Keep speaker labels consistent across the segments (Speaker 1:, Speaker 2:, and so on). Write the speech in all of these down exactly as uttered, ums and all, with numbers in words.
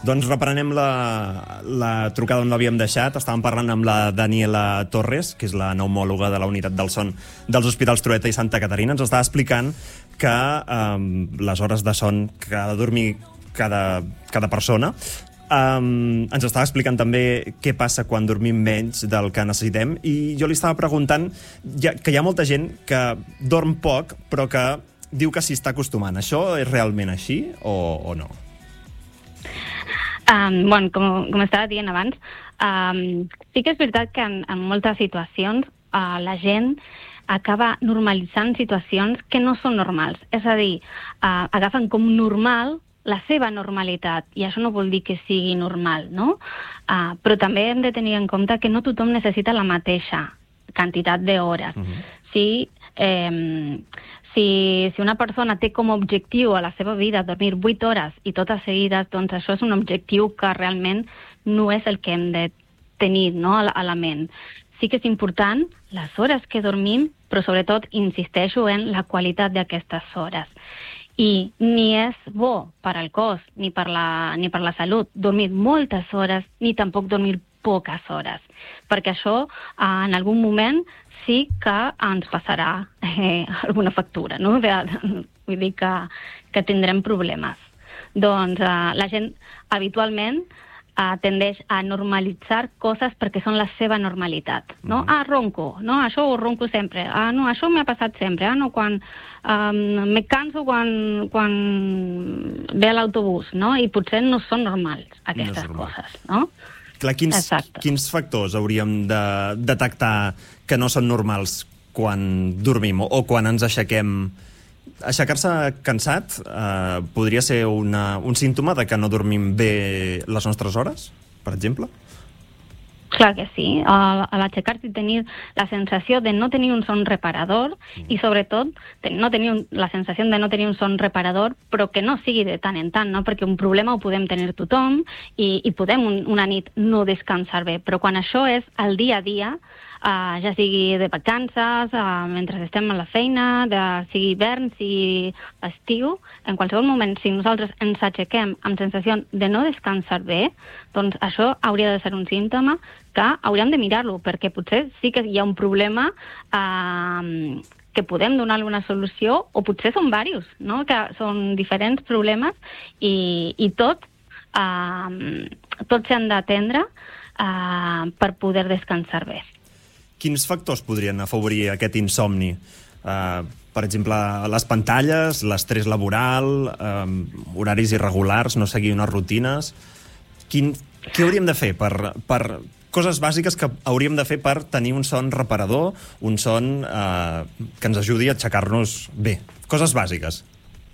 Speaker 1: Doncs reprenem la, la trucada on l'havíem deixat. Estàvem parlant amb la Daniela Torres, que és la pneumòloga de la unitat del son dels Hospitals Trueta i Santa Caterina. Ens estava explicant que eh, les hores de son que ha de dormir cada, cada persona. Um, ens estava explicant també què passa quan dormim menys del que necessitem, i jo li estava preguntant ja, que hi ha molta gent que dorm poc però que diu que s'hi està acostumant. Això és realment així o, o no?
Speaker 2: Um, bueno, com, com estava dient abans, um, sí que és veritat que en, en moltes situacions uh, la gent acaba normalitzant situacions que no són normals. És a dir, uh, agafen com normal la seva normalitat, i això no vol dir que sigui normal, no? Uh, però també hem de tenir en compte que no tothom necessita la mateixa quantitat d'hores. Uh-huh. Sí, eh, si, si una persona té com a objectiu a la seva vida dormir vuit hores i totes seguides, doncs això és un objectiu que realment no és el que hem de tenir, no, a, la, a la ment. Sí que és important les hores que dormim, però sobretot insisteixo en la qualitat d'aquestes hores. I ni és bo per al cos ni per la, ni per la salut dormir moltes hores ni tampoc dormir poques hores, perquè això eh, en algun moment sí que ens passarà eh, alguna factura, no? De, vull dir que, que tindrem problemes. Doncs eh, la gent habitualment Uh, tendeix a normalitzar coses perquè són la seva normalitat, no? Mm. Ah, ronco, no? Això ho ronco sempre. Ah, no, això m'ha passat sempre. Ah, no, quan um, me canso quan, quan ve l'autobús, no? I potser no són normals aquestes no normal. coses, no?
Speaker 1: Clar, quins, quins factors hauríem de detectar que no són normals quan dormim o, o quan ens aixequem? Aixecar-se cansat eh, podria ser una, un símptoma de que no dormim bé les nostres hores, per exemple?
Speaker 2: Clar que sí. A, a l'aixecar-se i tenir la sensació de no tenir un son reparador mm. i, sobretot, no tenir un, la sensació de no tenir un son reparador, però que no sigui de tant en tant, no? Perquè un problema ho podem tenir tothom i, i podem un, una nit no descansar bé, però quan això és el dia a dia, Uh, ja sigui de vacances, uh, mentre estem a la feina, de, sigui hivern, sigui estiu, en qualsevol moment, si nosaltres ens aixequem amb sensació de no descansar bé, doncs això hauria de ser un símptoma que hauríem de mirar-lo, perquè potser sí que hi ha un problema uh, que podem donar-li una solució, o potser són diversos, no? Que són diferents problemes i, i tot, uh, tot s'han d'atendre uh, per poder descansar bé.
Speaker 1: Quins factors podrien afavorir aquest insomni? Uh, per exemple, les pantalles, l'estrès laboral, um, horaris irregulars, no seguir unes rutines. Quin, què hauríem de fer per, per coses bàsiques que hauríem de fer per tenir un son reparador, un son uh, que ens ajudi a aixecar-nos bé? Coses bàsiques.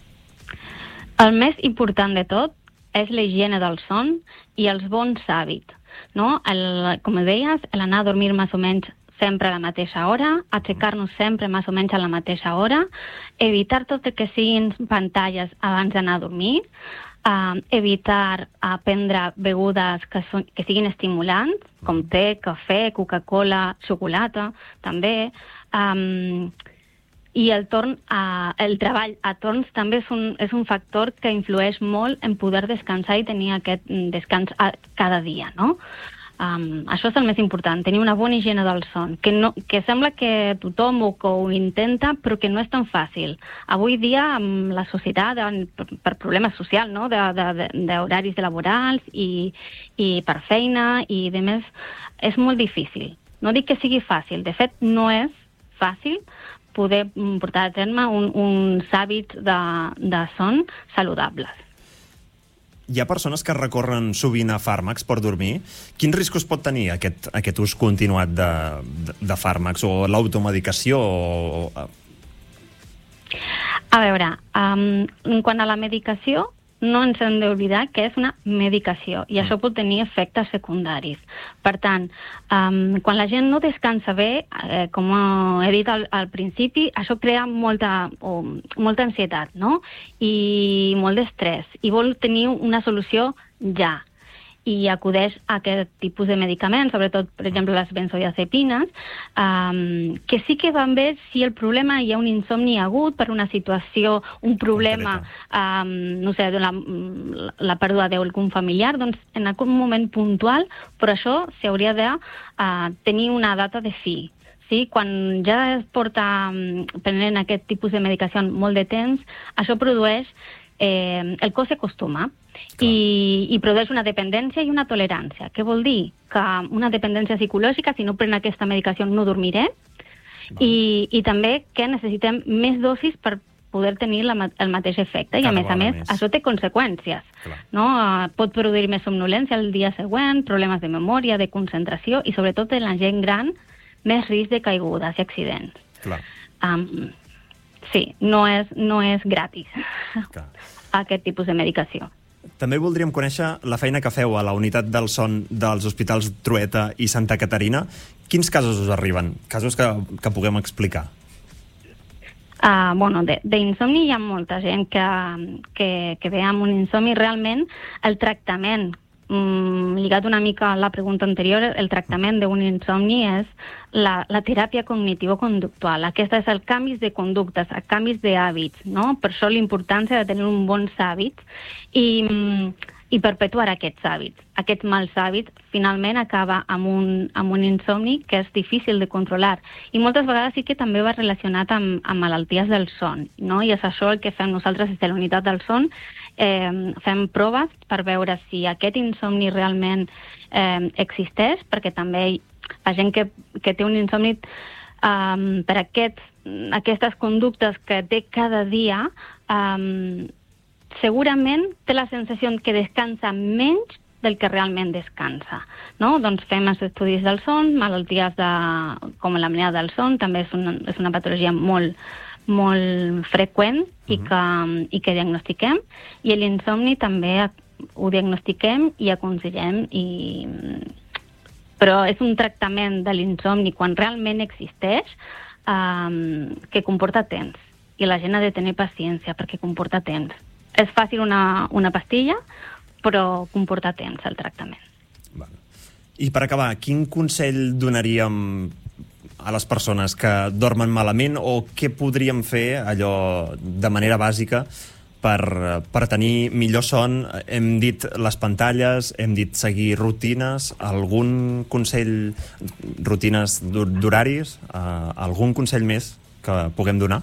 Speaker 2: El més important de tot és la higiene del son i els bons hàbits, no? El, com deies, l'anar a dormir més o menys sempre a la mateixa hora, aixecar-nos sempre més o menys a la mateixa hora, evitar tot el que siguin pantalles abans d'anar a dormir, uh, evitar uh, prendre begudes que, son, que siguin estimulants, com te, cafè, Coca-Cola, xocolata, també. Um, I el, torn, uh, el treball a torns també és un, és un factor que influeix molt en poder descansar i tenir aquest descans a, cada dia, no? Um, això és el més important, tenir una bona higiene del son, que, no, que sembla que tothom ho, que ho intenta, però que no és tan fàcil. Avui dia, amb la societat, per, per problemes socials, no? d'horaris laborals i, i per feina i de més, és molt difícil. No dic que sigui fàcil, de fet no és fàcil poder portar a terme un, uns hàbits de, de son saludables.
Speaker 1: Hi ha persones que recorren sovint a fàrmacs per dormir. Quins riscos pot tenir aquest, aquest ús continuat de, de, de fàrmacs o l'automedicació? O...
Speaker 2: A veure, um, quan a la medicació, no ens hem d'oblidar que és una medicació i això pot tenir efectes secundaris. Per tant, um, quan la gent no descansa bé, eh, com he dit al, al principi, això crea molta, oh, molta ansietat, no? I molt d'estrès, i vol tenir una solució ja. i acudeix a aquest tipus de medicaments, sobretot, per exemple, les benzodiazepines, um, que sí que van bé si el problema hi ha un insomni agut per una situació, un problema, um, no sé, la, la pèrdua d'algun familiar, doncs en algun moment puntual, però això s'hauria de uh, tenir una data de fi. Sí, quan ja es porta um, prenent aquest tipus de medicació molt de temps, això produeix, eh, el cos s'acostuma i, i produeix una dependència i una tolerància. Què vol dir? Que una dependència psicològica, si no pren aquesta medicació no dormiré, i, i també que necessitem més dosis per poder tenir la, el mateix efecte. I a més a més, més, això té conseqüències. No? Uh, pot produir més somnolència el dia següent, problemes de memòria, de concentració, i sobretot en la gent gran, més risc de caigudes i accidents.
Speaker 1: Clar.
Speaker 2: Um, sí, no és, no és gratis Clar. Aquest tipus de medicació.
Speaker 1: També voldríem conèixer la feina que feu a la unitat del son dels hospitals Trueta i Santa Caterina. Quins casos us arriben? Casos que, que puguem explicar.
Speaker 2: Uh, bueno, d'insomni hi ha molta gent que, que, que ve amb un insomni. Realment, el tractament, Mm, lligat una mica a la pregunta anterior, el tractament d'un insomni és la, la teràpia cognitivo-conductual. Aquesta és el canvi de conductes, el canvi d'hàbits, no? Per això l'importància de tenir uns bons hàbits i, i perpetuar aquests hàbits. Aquests mals hàbits finalment acaba amb un, amb un insomni que és difícil de controlar. I moltes vegades sí que també va relacionat amb, amb malalties del son, no? I és això el que fem nosaltres des de la unitat del son. Eh, fem proves per veure si aquest insomni realment eh, existeix, perquè també la gent que, que té un insomni eh, per aquest, aquestes conductes que té cada dia, eh, segurament té la sensació que descansa menys del que realment descansa. No? Doncs fem els estudis del son, malalties de, com l'apnea del son, també és una, és una patologia molt molt freqüent i que, i que diagnostiquem, i l'insomni també ho diagnostiquem i aconsellem, i... però és un tractament de l'insomni quan realment existeix um, que comporta temps, i la gent ha de tenir paciència perquè comporta temps. És fàcil una, una pastilla, però comporta temps el tractament.
Speaker 1: Vale. I per acabar, quin consell donaríem a les persones que dormen malament, o què podríem fer allò de manera bàsica per, per tenir millor son? Hem dit les pantalles, hem dit seguir rutines, algun consell, rutines d'horaris, uh, algun consell més que puguem donar?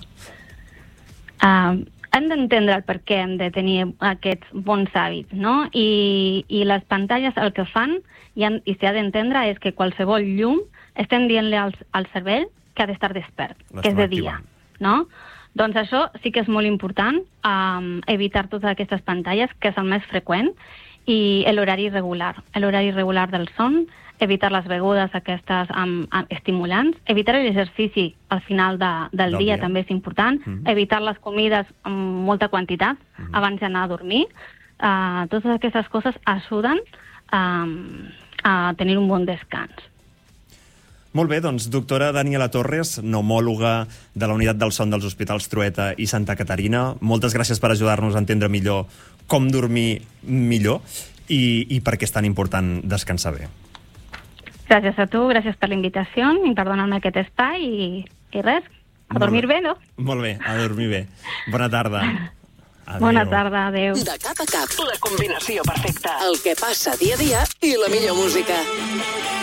Speaker 2: Uh, hem d'entendre el per què hem de tenir aquests bons hàbits, no? I, i les pantalles el que fan, i, han, i s'ha d'entendre, és que qualsevol llum estem dient-li al, al cervell que ha d'estar despert, que és de dia, no? Doncs això sí que és molt important, um, evitar totes aquestes pantalles, que és el més freqüent, i l'horari regular. L'horari regular del son, evitar les begudes aquestes amb, amb estimulants, evitar l'exercici al final de, del, del dia, dia també és important, mm-hmm. evitar les comides amb molta quantitat mm-hmm. abans d'anar a dormir. Uh, totes aquestes coses ajuden um, a tenir un bon descans.
Speaker 1: Molt bé, doncs, doctora Daniela Torres, pneumòloga de la unitat del son dels hospitals Trueta i Santa Caterina, moltes gràcies per ajudar-nos a entendre millor com dormir millor i, i per què és tan important descansar bé.
Speaker 2: Gràcies a tu, gràcies per la invitació i per donar-me aquest espai i, i res, a dormir bé, no?
Speaker 1: Molt bé, a dormir bé. Bona tarda. Adéu.
Speaker 2: Bona tarda, adéu.
Speaker 3: De cap a cap, la combinació perfecta. El que passa dia a dia i la millor música.